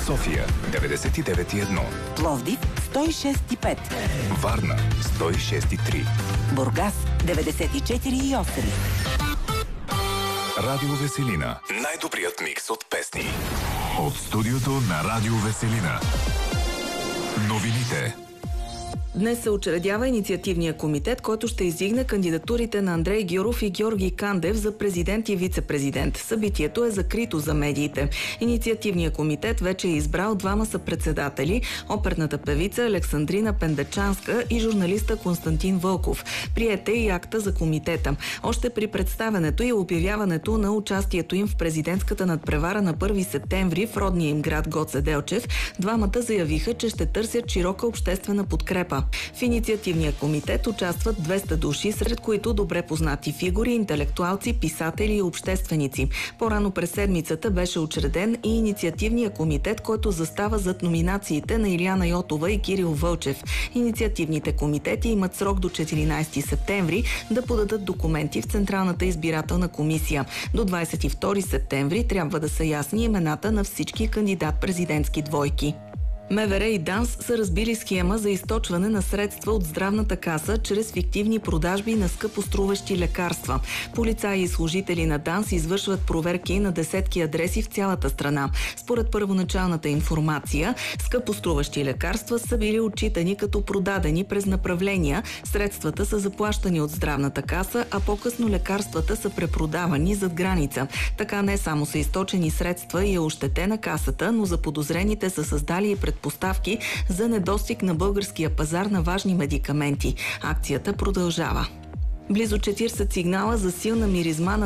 София 99,1, Пловдив 106,5, Варна 106,3, Бургас 94,8. Радио Веселина. Най-добрият микс от песни. От студиото на Радио Веселина. Новините. Днес се учредява инициативния комитет, който ще издигне кандидатурите на Андрей Гюров и Георги Кандев за президент и вице-президент. Събитието е закрито за медиите. Инициативният комитет вече е избрал двама съпредседатели – оперната певица Александрина Пендачанска и журналиста Константин Вълков. Приете и акта за комитета. Още при представянето и обявяването на участието им в президентската надпревара на 1 септември в родния им град Гоце Делчев, двамата заявиха, че ще търсят широка обществена подкрепа. В инициативния комитет участват 200 души, сред които добре познати фигури, интелектуалци, писатели и общественици. По-рано през седмицата беше учреден и инициативния комитет, който застава зад номинациите на Илияна Йотова и Кирил Вълчев. Инициативните комитети имат срок до 14 септември да подадат документи в Централната избирателна комисия. До 22 септември трябва да са ясни имената на всички кандидат-президентски двойки. МВР и ДАНС са разбили схема за източване на средства от здравната каса чрез фиктивни продажби на скъпоструващи лекарства. Полицаи и служители на ДАНС извършват проверки на десетки адреси в цялата страна. Според първоначалната информация, скъпоструващи лекарства са били отчитани като продадени през направления, средствата са заплащани от здравната каса, а по-късно лекарствата са препродавани зад граница. Така не само са източени средства и е ощетена касата, но заподозрените са създали и предпоставки за недостиг на българския пазар на важни медикаменти. Акцията продължава. Близо 40 сигнала за силна миризма на